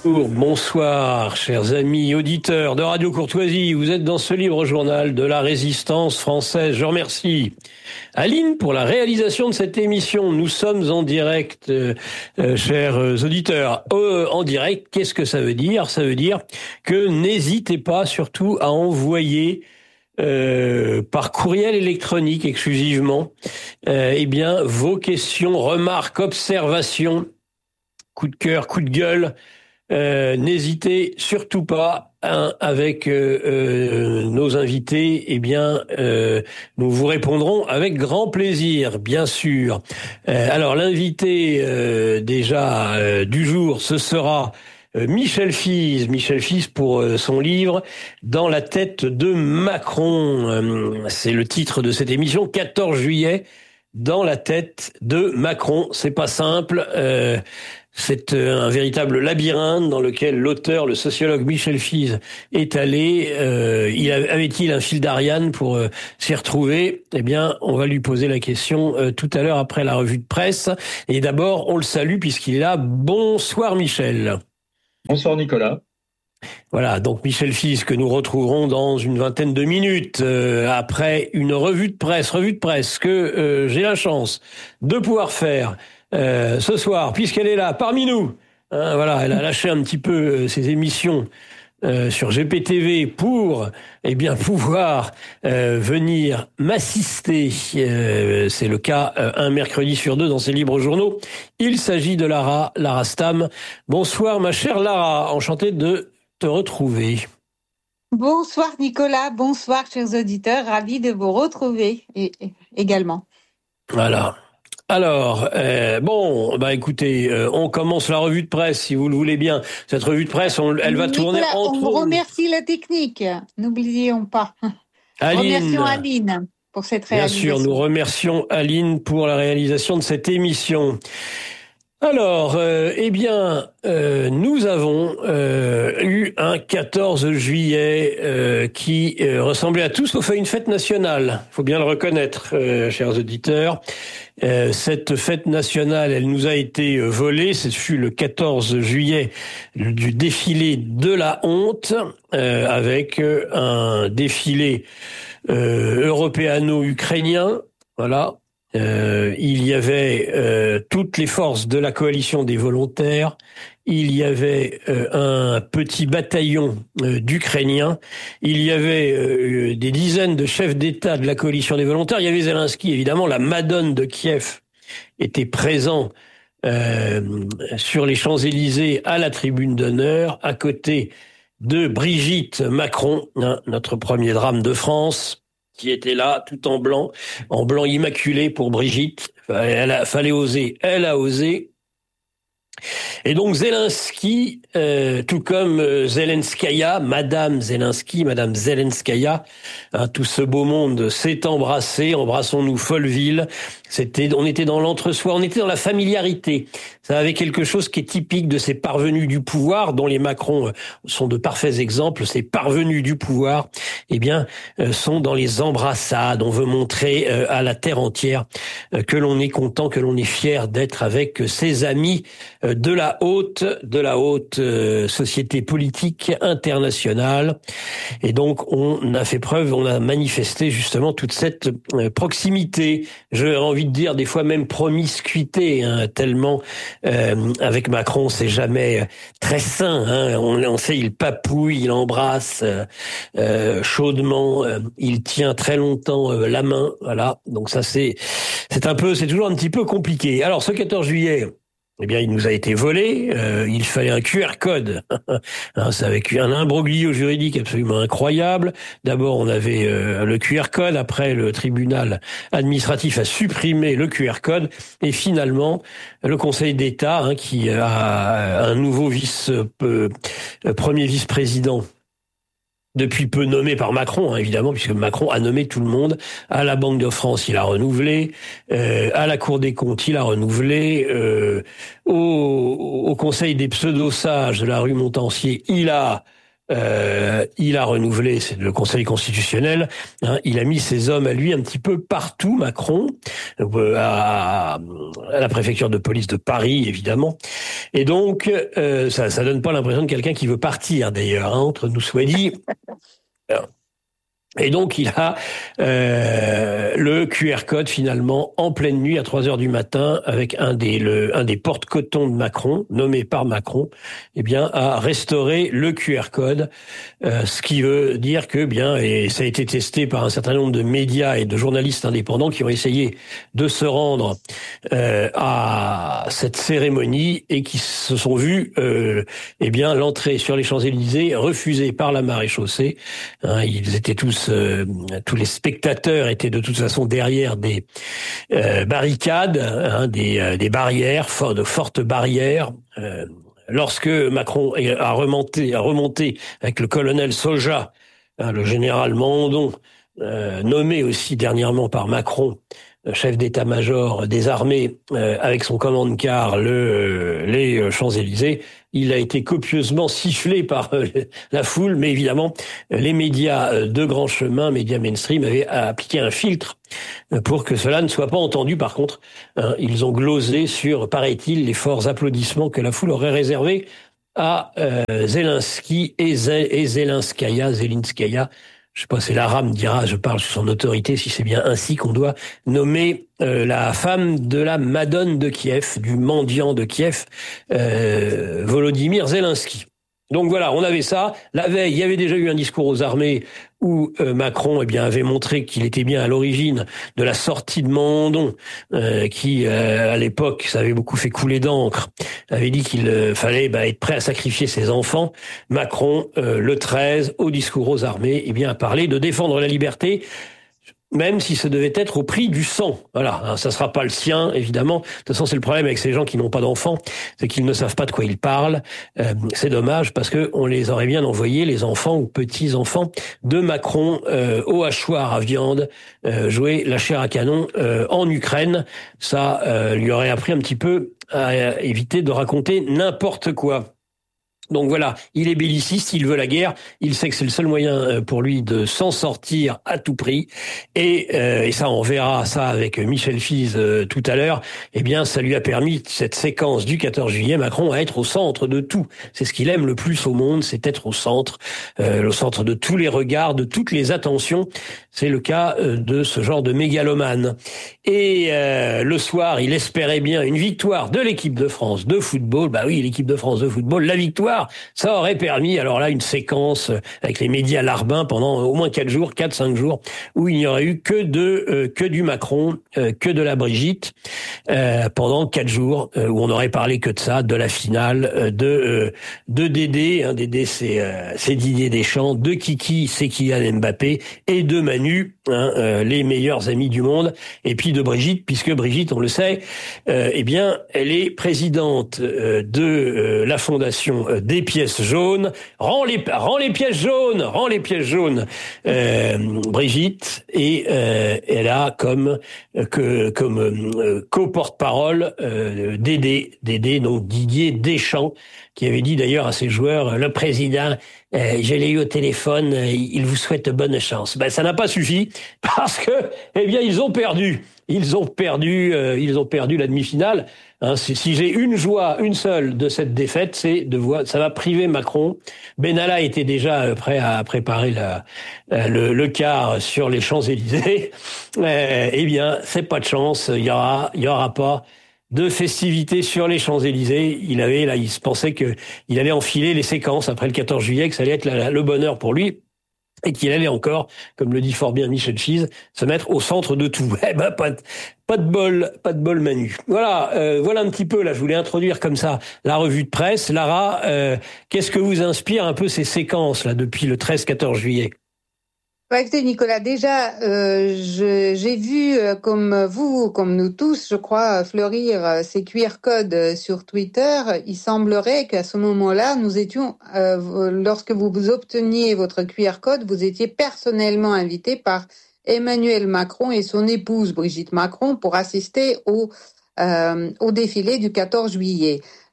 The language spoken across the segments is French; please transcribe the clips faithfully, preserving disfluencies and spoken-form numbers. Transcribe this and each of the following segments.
Bonsoir, chers amis auditeurs de Radio Courtoisie. Vous êtes dans ce libre journal de la résistance française. Je remercie Aline pour la réalisation de cette émission. Nous sommes en direct, euh, euh, chers auditeurs. Euh, en direct, qu'est-ce que ça veut dire ? Ça veut dire que n'hésitez pas surtout à envoyer Euh, par courriel électronique exclusivement, euh, eh bien vos questions, remarques, observations, coup de cœur, coup de gueule. Euh, n'hésitez surtout pas hein, avec euh, euh, nos invités. Eh bien, euh, nous vous répondrons avec grand plaisir, bien sûr. Euh, alors, l'invité euh, déjà euh, du jour, ce sera Michel Fize, Michel Fize pour son livre « Dans la tête de Macron ». C'est le titre de cette émission, quatorze juillet, « Dans la tête de Macron ». C'est pas simple, euh, c'est un véritable labyrinthe dans lequel l'auteur, le sociologue Michel Fize, est allé. Euh, il avait-il un fil d'Ariane pour euh, s'y retrouver ? Eh bien, on va lui poser la question euh, tout à l'heure après la revue de presse. Et d'abord, on le salue puisqu'il est là. Bonsoir Michel. Bonsoir Nicolas. Voilà, donc Michel Fize que nous retrouverons dans une vingtaine de minutes euh, après une revue de presse, revue de presse que euh, j'ai la chance de pouvoir faire euh, ce soir, puisqu'elle est là parmi nous. Hein, voilà, elle a lâché un petit peu euh, ses émissions euh, sur G P T V pour eh bien pouvoir euh, venir m'assister. Euh, c'est le cas euh, un mercredi sur deux dans ces libres journaux. Il s'agit de Lara, Lara Stam. Bonsoir ma chère Lara, enchantée de te retrouver. Bonsoir Nicolas, bonsoir chers auditeurs, ravi de vous retrouver et, et, également. Voilà. Alors, euh, bon, bah écoutez, euh, on commence la revue de presse, si vous le voulez bien. Cette revue de presse, on, elle va Nicolas, tourner entre... on vous remercie la technique, n'oublions pas. Aline. Remercions Aline pour cette réalisation. Bien sûr, nous remercions Aline pour la réalisation de cette émission. Alors, euh, eh bien, euh, nous avons euh, eu un quatorze juillet euh, qui euh, ressemblait à tout sauf à une fête nationale. Il faut bien le reconnaître, euh, chers auditeurs. Euh, cette fête nationale, elle nous a été volée. Ce fut le quatorze juillet du défilé de la honte, euh, avec un défilé euh, européano-ukrainien. Voilà. Euh, il y avait euh, toutes les forces de la coalition des volontaires, il y avait euh, un petit bataillon euh, d'Ukrainiens, il y avait euh, des dizaines de chefs d'État de la coalition des volontaires, il y avait Zelensky, évidemment, la Madone de Kiev était présent euh, sur les Champs-Élysées à la tribune d'honneur, à côté de Brigitte Macron, hein, notre premier drame de France, qui était là, tout en blanc, en blanc immaculé pour Brigitte. Elle a, fallait oser, elle a osé. Et donc Zelensky, euh, tout comme euh, Zelenskaya, Madame Zelensky, Madame Zelenskaya, hein, tout ce beau monde s'est embrassé, embrassons-nous Folleville. C'était, on était dans l'entre-soi, on était dans la familiarité. Ça avait quelque chose qui est typique de ces parvenus du pouvoir, dont les Macron sont de parfaits exemples. Ces parvenus du pouvoir, eh bien, euh, sont dans les embrassades. On veut montrer euh, à la terre entière euh, que l'on est content, que l'on est fier d'être avec ses amis euh, de la haute, de la haute euh, société politique internationale. Et donc, on a fait preuve, on a manifesté justement toute cette euh, proximité. J'aurais envie de dire des fois même promiscuité, hein, tellement euh, avec Macron, c'est jamais très sain. Hein. On, on sait, il papouille, il embrasse euh, euh, chaudement, euh, il tient très longtemps euh, la main. Voilà. Donc ça, c'est c'est un peu, c'est toujours un petit peu compliqué. Alors, ce quatorze juillet. Eh bien, il nous a été volé. Euh, il fallait un Q R code. hein, c'est avec un imbroglio juridique absolument incroyable. D'abord, on avait euh, le Q R code. Après, le tribunal administratif a supprimé le Q R code. Et finalement, le Conseil d'État, hein, qui a un nouveau vice, euh, premier vice-président, depuis peu nommé par Macron, hein, évidemment, puisque Macron a nommé tout le monde. À la Banque de France, il a renouvelé. Euh, à la Cour des comptes, il a renouvelé. Euh, au, au Conseil des pseudo-sages de la rue Montancier, il a Euh, il a renouvelé, c'est le Conseil constitutionnel, hein, il a mis ses hommes à lui un petit peu partout, Macron, euh, à, à la préfecture de police de Paris, évidemment. Et donc, euh, ça, ça donne pas l'impression de quelqu'un qui veut partir, d'ailleurs, hein, entre nous soit dit. Alors, et donc, il a euh, le Q R code, finalement, en pleine nuit, à trois heures du matin, avec un des, le, un des porte-cotons de Macron, nommé par Macron, eh bien, a restauré le Q R code, euh, ce qui veut dire que, bien, et ça a été testé par un certain nombre de médias et de journalistes indépendants qui ont essayé de se rendre euh, à cette cérémonie et qui se sont vus, euh, eh bien, l'entrée sur les Champs-Élysées refusée par la maréchaussée. Hein, ils étaient tous Euh, tous les spectateurs étaient de toute façon derrière des euh, barricades, hein, des, euh, des barrières, for- de fortes barrières. Euh, lorsque Macron a remonté, a remonté avec le colonel Soja, hein, le général Mandon, euh, nommé aussi dernièrement par Macron, chef d'état-major des armées, euh, avec son commande-car le, euh, les Champs-Élysées, il a été copieusement sifflé par euh, la foule, mais évidemment, les médias de grand chemin, médias mainstream, avaient appliqué un filtre pour que cela ne soit pas entendu. Par contre, hein, ils ont glosé sur, paraît-il, les forts applaudissements que la foule aurait réservés à euh, Zelensky et, Zel- et Zelenskaya, Zelinskaya. Je sais pas, c'est l'arabe dira, je parle sous son autorité, si c'est bien ainsi qu'on doit nommer euh, la femme de la Madone de Kiev, du mendiant de Kiev, euh, Volodymyr Zelensky. Donc voilà, on avait ça. La veille, il y avait déjà eu un discours aux armées où euh, Macron eh bien, avait montré qu'il était bien à l'origine de la sortie de Mandon, euh, qui, euh, à l'époque, ça avait beaucoup fait couler d'encre, avait dit qu'il euh, fallait bah, être prêt à sacrifier ses enfants. Macron, euh, le treize, au discours aux armées, eh bien, a parlé de défendre la liberté, même si ça devait être au prix du sang. Voilà, hein, ça sera pas le sien, évidemment. De toute façon, c'est le problème avec ces gens qui n'ont pas d'enfants, c'est qu'ils ne savent pas de quoi ils parlent. Euh, c'est dommage parce que on les aurait bien envoyés, les enfants ou petits-enfants de Macron, euh, au hachoir à viande, euh, jouer la chair à canon euh, en Ukraine. Ça euh, lui aurait appris un petit peu à éviter de raconter n'importe quoi. Donc voilà, il est belliciste, il veut la guerre, il sait que c'est le seul moyen pour lui de s'en sortir à tout prix. Et, euh, et ça, on verra ça avec Michel Fize euh, tout à l'heure. Eh bien, ça lui a permis, cette séquence du quatorze juillet, Macron à être au centre de tout. C'est ce qu'il aime le plus au monde, c'est être au centre, euh, au centre de tous les regards, de toutes les attentions. C'est le cas euh, de ce genre de mégalomane. Et euh, le soir, il espérait bien une victoire de l'équipe de France de football. Bah oui, l'équipe de France de football, la victoire. Ça aurait permis, alors là, une séquence avec les médias larbins pendant au moins quatre jours, quatre, cinq jours, où il n'y aurait eu que de euh, que du Macron, euh, que de la Brigitte, euh, pendant quatre jours, euh, où on aurait parlé que de ça, de la finale, euh, de euh, de Dédé, hein, Dédé c'est euh, c'est Didier Deschamps, de Kiki c'est Kylian Mbappé, et de Manu, hein, euh, les meilleurs amis du monde, et puis de Brigitte, puisque Brigitte, on le sait, euh, eh bien, elle est présidente euh, de euh, la fondation euh, des pièces jaunes. Rends les, rends les pièces jaunes, rends les pièces jaunes, euh, Brigitte, et euh, elle a comme que comme euh, co-porte-parole euh, Dédé, Dédé, donc Didier Deschamps, qui avait dit d'ailleurs à ses joueurs, le président, euh, je l'ai eu au téléphone, euh, il vous souhaite bonne chance. Ben ça n'a pas suffi parce que, eh bien, ils ont perdu. Ils ont perdu, euh, ils ont perdu la demi-finale. Hein, si, si j'ai une joie, une seule de cette défaite, c'est de voir, ça va priver Macron. Benalla était déjà prêt à préparer la, le, le quart sur les Champs-Élysées. Euh, eh bien, c'est pas de chance. Il y aura, il y aura pas de festivités sur les Champs-Élysées. Il avait, là, il se pensait que il allait enfiler les séquences après le quatorze juillet, que ça allait être la, la, le bonheur pour lui. Et qu'il allait encore, comme le dit fort bien Michel Fize, se mettre au centre de tout. Eh ben, pas de, pas de bol, pas de bol Manu. Voilà, euh, voilà un petit peu, là, je voulais introduire comme ça la revue de presse. Lara, euh, qu'est-ce que vous inspire un peu ces séquences, là, depuis le treize quatorze juillet? Ouais, écoutez, Nicolas, déjà, euh, je, j'ai vu, euh, comme vous, comme nous tous, je crois, fleurir euh, ces Q R codes euh, sur Twitter. Il semblerait qu'à ce moment-là, nous étions, euh, lorsque vous obteniez votre Q R code, vous étiez personnellement invité par Emmanuel Macron et son épouse Brigitte Macron pour assister au, euh, au défilé du quatorze juillet.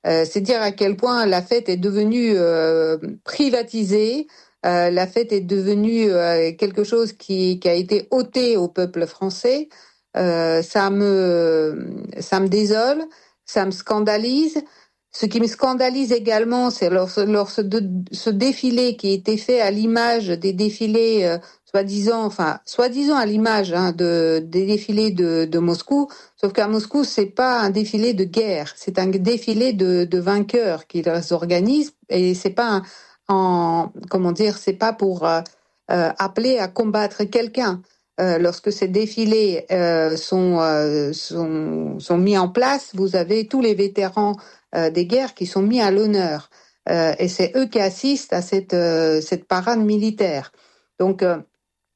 Euh, c'est dire à quel point la fête est devenue euh, privatisée. Euh, la fête est devenue euh, quelque chose qui, qui a été ôté au peuple français. Euh, ça me, ça me désole, ça me scandalise. Ce qui me scandalise également, c'est lors, lors ce, de, ce défilé qui a été fait à l'image des défilés, euh, soi-disant, enfin, soi-disant à l'image hein, de, des défilés de, de Moscou. Sauf qu'à Moscou, c'est pas un défilé de guerre, c'est un défilé de, de vainqueurs qu'ils organisent, et c'est pas un, en, comment dire, c'est pas pour euh, euh, appeler à combattre quelqu'un. Euh, lorsque ces défilés euh, sont, euh, sont sont mis en place, vous avez tous les vétérans euh, des guerres qui sont mis à l'honneur, euh, et c'est eux qui assistent à cette euh, cette parade militaire. Donc euh,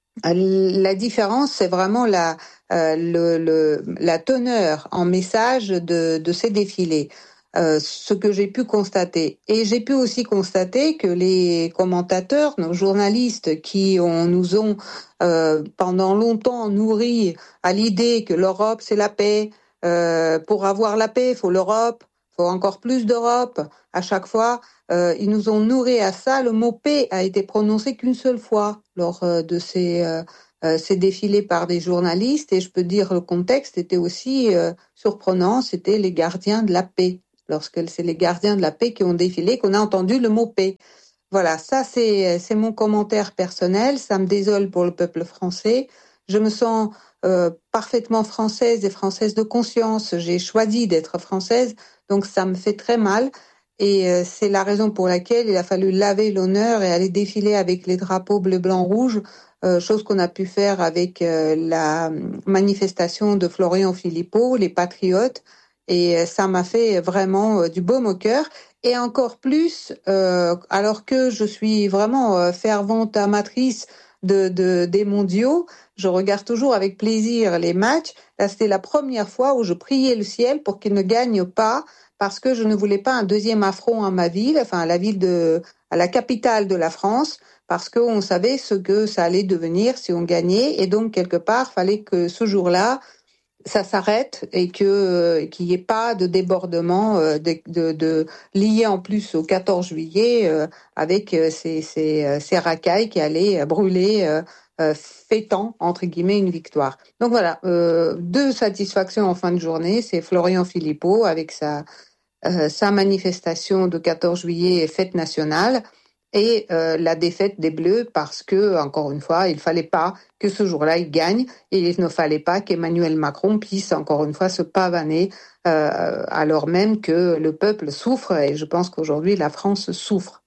la différence, c'est vraiment la euh, le, le la teneur en message de de ces défilés. Euh, ce que j'ai pu constater. Et j'ai pu aussi constater que les commentateurs, nos journalistes qui ont, nous ont euh, pendant longtemps nourris à l'idée que l'Europe c'est la paix, euh, pour avoir la paix il faut l'Europe, il faut encore plus d'Europe, à chaque fois euh, ils nous ont nourris à ça. Le mot paix a été prononcé qu'une seule fois lors euh, de ces euh, euh, ces défilés par des journalistes, et je peux dire le contexte était aussi euh, surprenant, c'était les gardiens de la paix. Lorsque c'est les gardiens de la paix qui ont défilé, qu'on a entendu le mot paix. Voilà, ça c'est c'est mon commentaire personnel. Ça me désole pour le peuple français. Je me sens euh, parfaitement française et française de conscience. J'ai choisi d'être française, donc ça me fait très mal. Et euh, c'est la raison pour laquelle il a fallu laver l'honneur et aller défiler avec les drapeaux bleu, blanc, rouge, euh, chose qu'on a pu faire avec euh, la manifestation de Florian Philippot, les Patriotes. Et ça m'a fait vraiment euh, du baume au cœur. Et encore plus, euh, alors que je suis vraiment euh, fervente amatrice de, de des mondiaux, je regarde toujours avec plaisir les matchs. Là, c'était la première fois où je priais le ciel pour qu'il ne gagne pas, parce que je ne voulais pas un deuxième affront à ma ville, enfin à la ville de, à la capitale de la France, parce qu'on savait ce que ça allait devenir si on gagnait. Et donc quelque part, fallait que ce jour-là ça s'arrête et que euh, qu'il n'y ait pas de débordement euh, de, de, de lié en plus au quatorze juillet euh, avec euh, ces, ces, euh, ces racailles qui allaient brûler euh, euh, fêtant entre guillemets une victoire. Donc voilà, euh, deux satisfactions en fin de journée, c'est Florian Philippot avec sa euh, sa manifestation de quatorze juillet et fête nationale, et euh, la défaite des Bleus, parce que, encore une fois, il fallait pas que ce jour-là, ils gagnent, et il ne fallait pas qu'Emmanuel Macron puisse, encore une fois, se pavaner, euh, alors même que le peuple souffre, et je pense qu'aujourd'hui, la France souffre.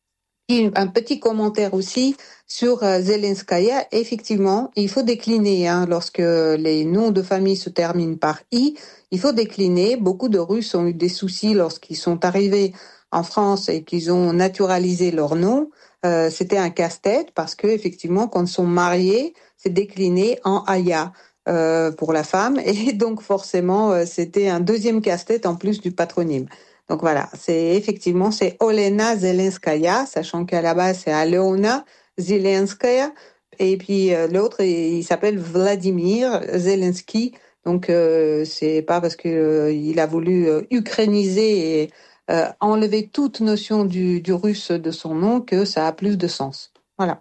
Et un petit commentaire aussi sur euh, Zelenskaya. Effectivement, il faut décliner, hein, lorsque les noms de famille se terminent par « i », il faut décliner. Beaucoup de Russes ont eu des soucis lorsqu'ils sont arrivés en France et qu'ils ont naturalisé leur nom. Euh, c'était un casse-tête parce que effectivement, quand ils sont mariés, c'est décliné en Aya euh, pour la femme, et donc forcément, euh, c'était un deuxième casse-tête en plus du patronyme. Donc voilà, c'est effectivement c'est Olena Zelenskaya, sachant qu'à la base c'est Aleona Zelenskaya, et puis euh, l'autre il s'appelle Vladimir Zelensky. Donc euh, c'est pas parce que euh, il a voulu euh, ukrainiser et euh, enlever toute notion du, du russe de son nom que ça a plus de sens. Voilà.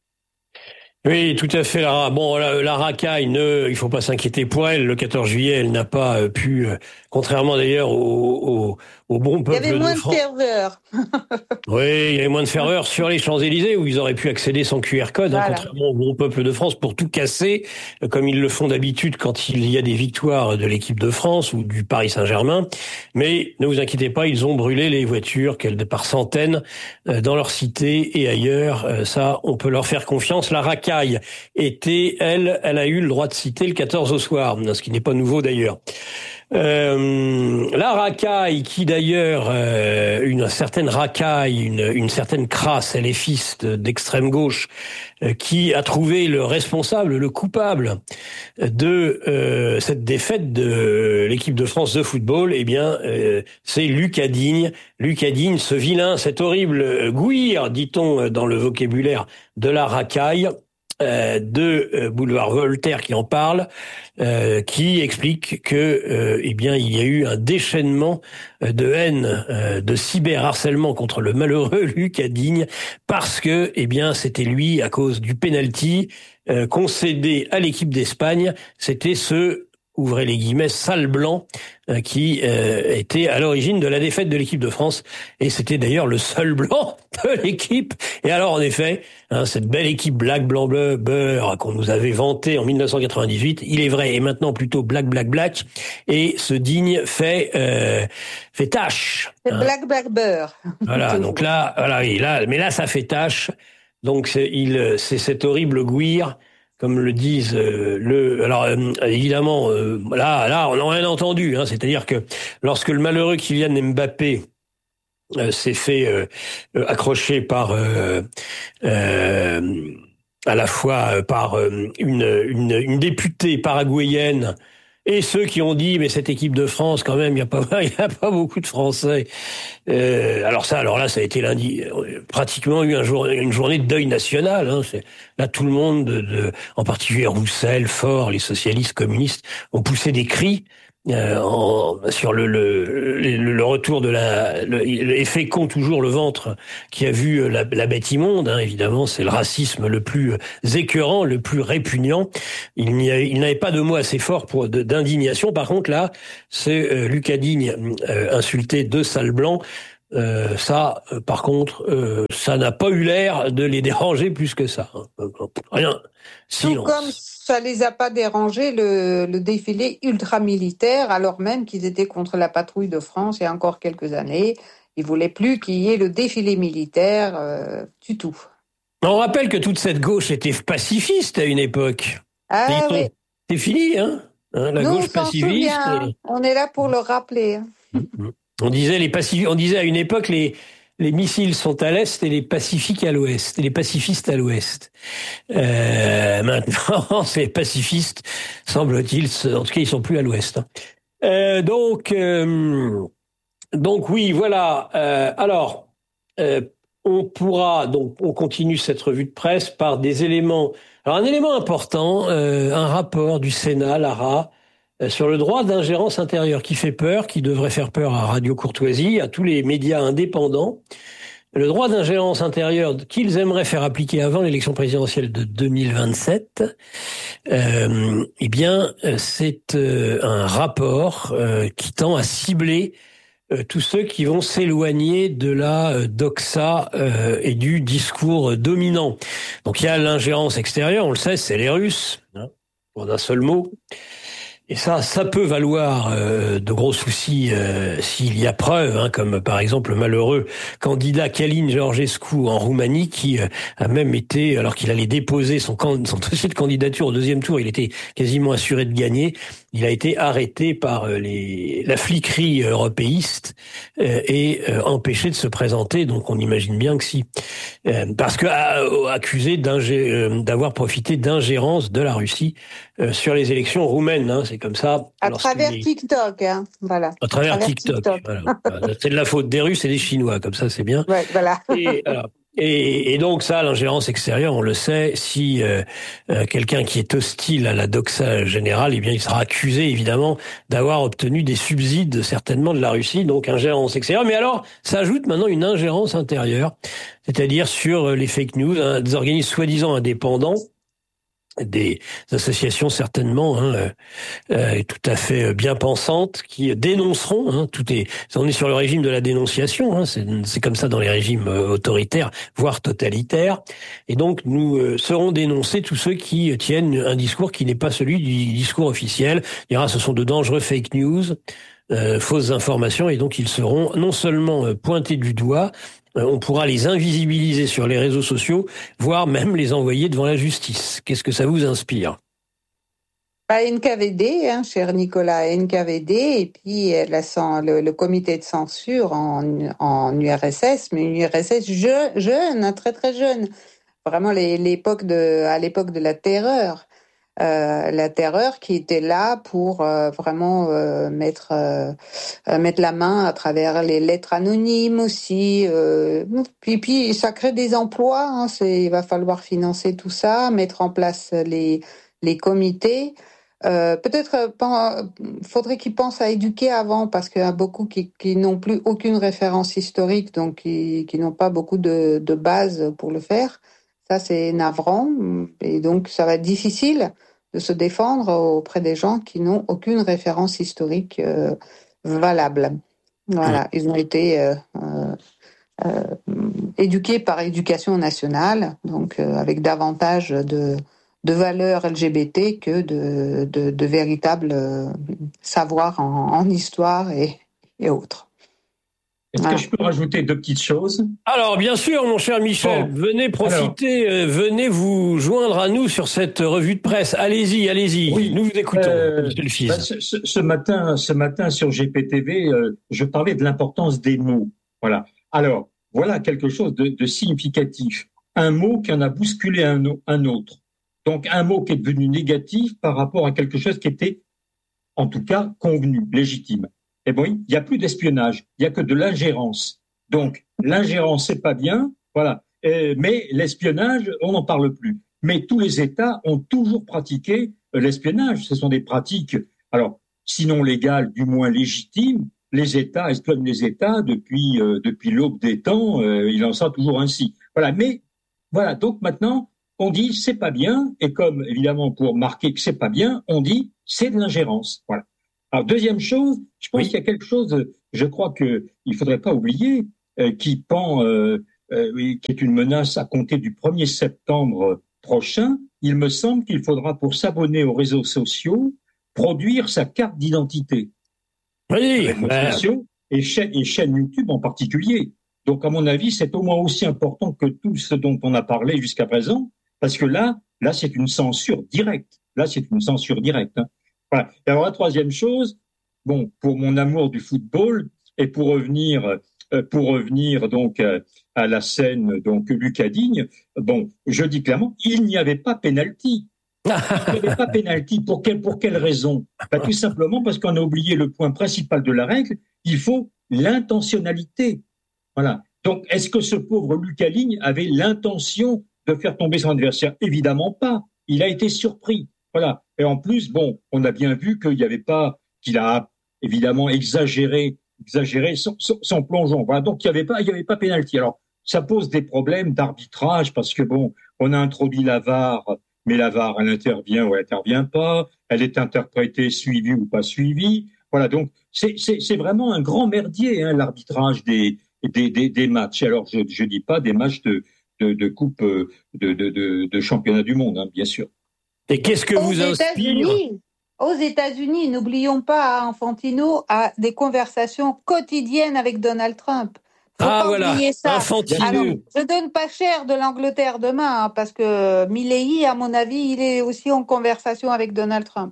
Oui, tout à fait, Lara. Bon, la, la racaille, ne, il faut pas s'inquiéter pour elle. Le quatorze juillet, elle n'a pas euh, pu, euh, contrairement d'ailleurs au, au, au bon peuple de France. Il y avait moins de ferveur. Oui, il y avait moins de ferveur sur les Champs-Élysées où ils auraient pu accéder sans Q R code, voilà. hein, contrairement au bon peuple de France, pour tout casser, euh, comme ils le font d'habitude quand il y a des victoires de l'équipe de France ou du Paris Saint-Germain. Mais ne vous inquiétez pas, ils ont brûlé les voitures, qu'elles par centaines, euh, dans leur cité et ailleurs. Euh, ça, on peut leur faire confiance. La racaille était, elle, elle a eu le droit de citer le quatorze au soir, ce qui n'est pas nouveau d'ailleurs. Euh, la racaille, qui d'ailleurs, euh, une certaine racaille, une, une certaine crasse, elle est fils d'extrême gauche, euh, qui a trouvé le responsable, le coupable de euh, cette défaite de l'équipe de France de football, eh bien, euh, c'est Lucas Digne. Lucas Digne, ce vilain, cet horrible gouir, dit-on dans le vocabulaire de la racaille. euh, de euh, Boulevard Voltaire qui en parle, euh, qui explique que, euh, eh bien, il y a eu un déchaînement de haine, euh, de cyberharcèlement contre le malheureux Lucas Digne, parce que, eh bien, c'était lui, à cause du penalty euh, concédé à l'équipe d'Espagne, c'était ce ouvrez les guillemets, sale blanc, euh, qui euh, était à l'origine de la défaite de l'équipe de France. Et c'était d'ailleurs le seul blanc de l'équipe. Et alors, en effet, hein, cette belle équipe Black, Blanc, Bleu, Beurre qu'on nous avait vantée en dix-neuf cent quatre-vingt-dix-huit, il est vrai, est maintenant plutôt Black, Black, Black. Et ce Digne fait euh, fait tâche. C'est hein. Black, Black, Beurre. Voilà, donc là, voilà, oui, là, mais là, ça fait tâche. Donc, c'est, il, c'est cet horrible gouir, comme le disent euh, le. Alors euh, évidemment, euh, là, là, on n'a rien entendu. Hein, c'est-à-dire que lorsque le malheureux Kylian Mbappé euh, s'est fait euh, euh, accrocher par euh, euh, à la fois par euh, une, une, une députée paraguayenne. Et ceux qui ont dit, mais cette équipe de France, quand même, il n'y a pas, il y a pas beaucoup de Français. Euh, alors ça, alors là, ça a été lundi, pratiquement eu un jour, une journée de deuil national. Hein. C'est, là, tout le monde, de, de, en particulier Roussel, Faure, les socialistes, communistes, ont poussé des cris euh, en, sur le, le, le, le retour de la, le, et fécond toujours le ventre qui a vu la, la bête immonde. Hein, évidemment, c'est le racisme le plus écœurant, le plus répugnant. Il n'y a, il n'avait pas de mots assez forts pour de, d'indignation. Par contre, là, c'est euh, Lucas Digne euh, insulté de sale blanc. Euh, ça, euh, par contre, euh, ça n'a pas eu l'air de les déranger plus que ça. Hein. Rien. Silence. Tout comme ça les a pas dérangés le, le défilé ultra-militaire, alors même qu'ils étaient contre la patrouille de France il y a encore quelques années. Ils voulaient plus qu'il y ait le défilé militaire euh, du tout. On rappelle que toute cette gauche était pacifiste à une époque. Ah c'est, oui. C'est fini, hein, hein La Nous, gauche on s'en pacifiste. souvient. Et... On est là pour le rappeler. On disait les pacif... on disait à une époque les les missiles sont à l'est et les pacifiques à l'ouest, et les pacifistes à l'ouest. Euh, maintenant, ces pacifistes, semble-t-il, en tout cas, ils sont plus à l'ouest. Hein. Euh, donc, euh, donc oui, voilà. Euh, alors, euh, on pourra donc on continue cette revue de presse par des éléments. Alors, un élément important, euh, un rapport du Sénat, l'A R A. Sur le droit d'ingérence intérieure qui fait peur, qui devrait faire peur à Radio Courtoisie, à tous les médias indépendants. Le droit d'ingérence intérieure qu'ils aimeraient faire appliquer avant l'élection présidentielle de deux mille vingt-sept, euh, eh bien, c'est euh, un rapport euh, qui tend à cibler euh, tous ceux qui vont s'éloigner de la euh, doxa euh, et du discours dominant. Donc il y a l'ingérence extérieure, on le sait, c'est les Russes, hein, en un seul mot. Et ça, ça peut valoir euh, de gros soucis euh, s'il y a preuve, hein, comme par exemple le malheureux candidat Călin Georgescu en Roumanie, qui euh, a même été, alors qu'il allait déposer son, son dossier de candidature au deuxième tour, il était quasiment assuré de gagner. Il a été arrêté par euh, les, la fliquerie européiste euh, et euh, empêché de se présenter. Donc on imagine bien que si, euh, parce que euh, accusé d'ingé, euh, d'avoir profité d'ingérence de la Russie euh, sur les élections roumaines. Hein, c'est comme ça. À travers est... TikTok, hein, voilà. À travers, à travers TikTok, TikTok. Voilà. C'est de la faute des Russes et des Chinois, comme ça, c'est bien. Ouais, voilà. Et, alors, et, et donc ça, l'ingérence extérieure, on le sait, si euh, euh, quelqu'un qui est hostile à la doxa générale, eh bien, il sera accusé, évidemment, d'avoir obtenu des subsides, certainement, de la Russie, donc ingérence extérieure. Mais alors, ça ajoute maintenant une ingérence intérieure, c'est-à-dire sur les fake news, hein, des organismes soi-disant indépendants, des associations certainement hein, euh, tout à fait bien pensantes qui dénonceront. Hein, tout est, on est sur le régime de la dénonciation. Hein, c'est, c'est comme ça dans les régimes autoritaires, voire totalitaires. Et donc nous euh, serons dénoncés tous ceux qui tiennent un discours qui n'est pas celui du discours officiel. Il y aura, ce sont de dangereux fake news, euh, fausses informations, et donc ils seront non seulement pointés du doigt. On pourra les invisibiliser sur les réseaux sociaux, voire même les envoyer devant la justice. Qu'est-ce que ça vous inspire ? Bah, N K V D, hein, cher Nicolas, N K V D, et puis la, le, le comité de censure en, en U R S S, mais une U R S S je, jeune, hein, très très jeune, vraiment les, l'époque de, à l'époque de la terreur. euh, la terreur, qui était là pour euh, vraiment euh, mettre euh, mettre la main à travers les lettres anonymes aussi. Euh, puis puis ça crée des emplois. Hein, c'est il va falloir financer tout ça, mettre en place les les comités. Euh, peut-être euh, faudrait qu'ils pensent à éduquer avant, parce qu'il y a beaucoup qui, qui n'ont plus aucune référence historique, donc qui, qui n'ont pas beaucoup de, de base pour le faire. Ça, c'est navrant, et donc ça va être difficile de se défendre auprès des gens qui n'ont aucune référence historique euh, valable. Voilà, ils ont été euh, euh, euh, éduqués par éducation nationale, donc euh, avec davantage de de valeurs L G B T que de, de, de véritables euh, savoirs en, en histoire et, et autres. Est-ce voilà. que je peux rajouter deux petites choses? Alors, bien sûr, mon cher Michel, bon. venez profiter, Alors, euh, venez vous joindre à nous sur cette revue de presse. Allez-y, allez-y, oui, nous vous écoutons, euh, Michel Fize. Bah, ce, ce, ce matin, ce matin sur G P T V, euh, je parlais de l'importance des mots. Voilà. Alors, voilà quelque chose de, de significatif. Un mot qui en a bousculé un, un autre. Donc, un mot qui est devenu négatif par rapport à quelque chose qui était, en tout cas, convenu, légitime. Et bon, il n'y a plus d'espionnage, il n'y a que de l'ingérence. Donc, l'ingérence, c'est pas bien, voilà. Et, mais l'espionnage, on n'en parle plus. Mais tous les États ont toujours pratiqué l'espionnage. Ce sont des pratiques, alors, sinon légales, du moins légitimes. Les États espionnent les États depuis euh, depuis l'aube des temps. Euh, il en sera toujours ainsi. Voilà. Mais voilà. Donc maintenant, on dit c'est pas bien, et comme évidemment pour marquer que c'est pas bien, on dit c'est de l'ingérence. Voilà. Alors deuxième chose, je pense oui. qu'il y a quelque chose, je crois que il faudrait pas oublier, euh, qui pend, euh, euh, qui est une menace à compter du premier septembre prochain. Il me semble qu'il faudra, pour s'abonner aux réseaux sociaux, produire sa carte d'identité. Oui. Réseaux ben... sociaux et chaîne, et chaîne YouTube en particulier. Donc à mon avis, c'est au moins aussi important que tout ce dont on a parlé jusqu'à présent. Parce que là, là, c'est une censure directe. Là, c'est une censure directe. Hein. Voilà. Et alors, la troisième chose, bon, pour mon amour du football, et pour revenir, euh, pour revenir donc euh, à la scène donc Lucas Digne, bon, je dis clairement, il n'y avait pas pénalty. Il n'y avait pas pénalty. Pour quelle, pour quelle raison? Bah, tout simplement parce qu'on a oublié le point principal de la règle. Il faut l'intentionnalité. Voilà. Donc, est-ce que ce pauvre Lucas Digne avait l'intention de faire tomber son adversaire? Évidemment pas. Il a été surpris. Voilà. Et en plus, bon, on a bien vu qu'il n'y avait pas, qu'il a évidemment exagéré, exagéré son, son, son plongeon. Voilà. Donc, il n'y avait pas, il n'y avait pas pénalty. Alors, ça pose des problèmes d'arbitrage parce que bon, on a introduit la V A R, mais la V A R, elle intervient ou elle intervient pas. Elle est interprétée, suivie ou pas suivie. Voilà. Donc, c'est, c'est, c'est vraiment un grand merdier, hein, l'arbitrage des, des, des, des matchs. Alors, je, je dis pas des matchs de, De, de coupe de, de, de, de championnat du monde, hein, bien sûr. Et qu'est-ce que aux vous inspire États-Unis, Aux États-Unis, n'oublions pas, Infantino a des conversations quotidiennes avec Donald Trump. Faut ah pas voilà, oublier ça. Infantino. Alors, je donne pas cher de l'Angleterre demain, hein, parce que Milley, à mon avis, il est aussi en conversation avec Donald Trump.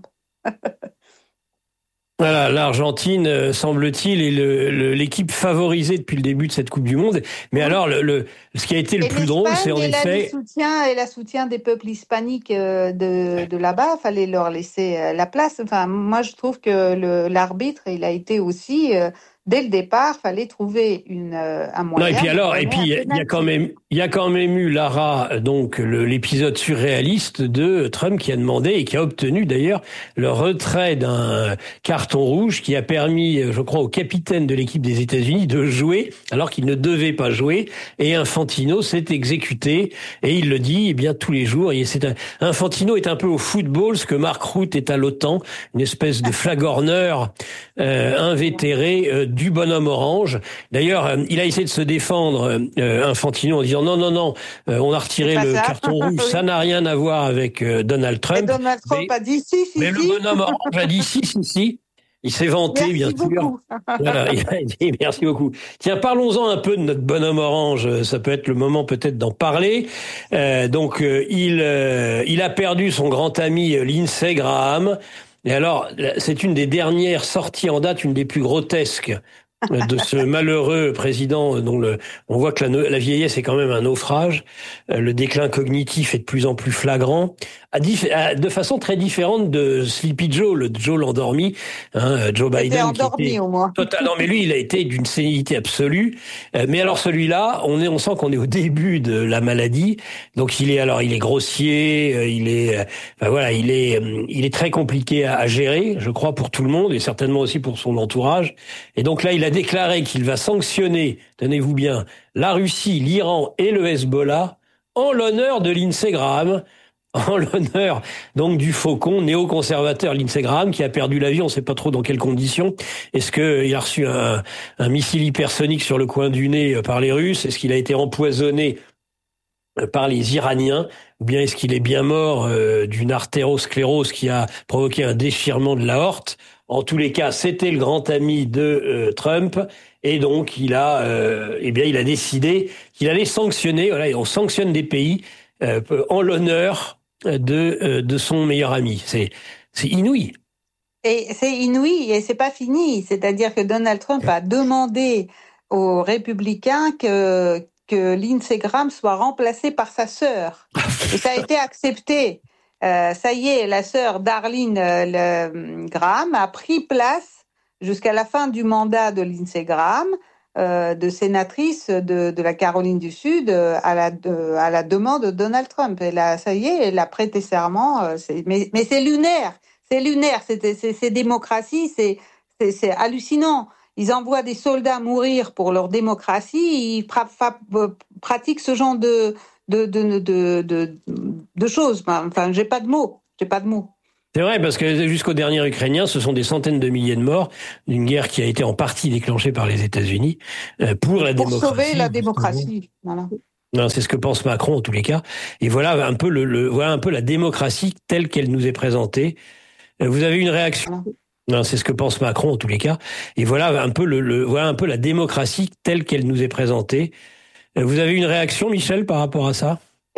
Voilà, l'Argentine, euh, semble-t-il, est le, le, l'équipe favorisée depuis le début de cette Coupe du Monde. Mais oui. alors, le, le, ce qui a été le et plus drôle, c'est en elle effet... A le soutien, et la soutien des peuples hispaniques euh, de, de là-bas, fallait leur laisser euh, la place. Enfin, moi, je trouve que le, l'arbitre, il a été aussi... Euh, dès le départ, fallait trouver une, euh, un moyen. Non, et puis alors, et puis il y a quand même, il y a quand même eu Lara, donc le, l'épisode surréaliste de Trump qui a demandé et qui a obtenu d'ailleurs le retrait d'un carton rouge qui a permis, je crois, au capitaine de l'équipe des États-Unis de jouer alors qu'il ne devait pas jouer. Et Infantino s'est exécuté et il le dit, eh bien tous les jours. Et c'est un, Infantino est un peu au football ce que Mark Rutte est à l'OTAN, une espèce de flagorneur euh, invétéré. Euh, du bonhomme orange. D'ailleurs, euh, il a essayé de se défendre, euh, Infantino, en disant non, non, non, euh, on a retiré le ça. carton rouge, oui. ça n'a rien à voir avec euh, Donald Trump. Et Donald Trump mais, a dit si, si, mais si. le bonhomme orange a dit si, si, si. Il s'est vanté, merci bien beaucoup. sûr. Voilà, il a dit merci beaucoup. Tiens, parlons-en un peu de notre bonhomme orange. Ça peut être le moment peut-être d'en parler. Euh, donc, euh, il, euh, il a perdu son grand ami Lindsey Graham. Et alors, c'est une des dernières sorties en date, une des plus grotesques de ce malheureux président dont le, on voit que la, la vieillesse est quand même un naufrage. Le déclin cognitif est de plus en plus flagrant, à dif, à, de façon très différente de Sleepy Joe, le Joe l'endormi, hein, Joe Biden. Il était endormi qui était au moins. Total, non, mais lui, il a été d'une sénilité absolue. Mais alors celui-là, on est, on sent qu'on est au début de la maladie. Donc il est alors, il est grossier, il est, enfin voilà, il est, il est très compliqué à, à gérer, je crois, pour tout le monde et certainement aussi pour son entourage. Et donc là, il a déclaré qu'il va sanctionner, tenez-vous bien, la Russie, l'Iran et le Hezbollah en l'honneur de Lindsey Graham, en l'honneur donc du faucon néoconservateur Lindsey Graham qui a perdu la vie, on ne sait pas trop dans quelles conditions. Est-ce qu'il a reçu un, un missile hypersonique sur le coin du nez par les Russes? Est-ce qu'il a été empoisonné par les Iraniens? Ou bien est-ce qu'il est bien mort euh, d'une artérosclérose qui a provoqué un déchirement de l'aorte? En tous les cas, c'était le grand ami de euh, Trump, et donc il a, euh, eh bien, il a décidé qu'il allait sanctionner. Voilà, on sanctionne des pays euh, en l'honneur de euh, de son meilleur ami. C'est c'est inouï. Et c'est inouï, et c'est pas fini. C'est-à-dire que Donald Trump a demandé aux républicains que que Lindsey Graham soit remplacé par sa sœur, et ça a été accepté. Euh, ça y est, la sœur Darlene euh, Graham a pris place jusqu'à la fin du mandat de Lindsey Graham, euh, de sénatrice de, de la Caroline du Sud, euh, à, la, de, à la demande de Donald Trump. Et là, ça y est, elle a prêté serment. Euh, c'est, mais, mais c'est lunaire, c'est lunaire, c'est, c'est, c'est démocratie, c'est, c'est, c'est hallucinant. Ils envoient des soldats mourir pour leur démocratie, ils pra- fa- pratiquent ce genre de De, de, de, de, de choses. Enfin, j'ai pas de mots. J'ai pas de mots. C'est vrai, parce que jusqu'au dernier Ukrainien, ce sont des centaines de milliers de morts d'une guerre qui a été en partie déclenchée par les États-Unis pour la pour démocratie. Pour sauver la démocratie. Voilà. Non, c'est ce que pense Macron en tous les cas. Et voilà un peu le, le voilà un peu la démocratie telle qu'elle nous est présentée. Vous avez une réaction? Voilà. Non, c'est ce que pense Macron en tous les cas. Et voilà un peu le, le voilà un peu la démocratie telle qu'elle nous est présentée. Vous avez une réaction, Michel, par rapport à ça?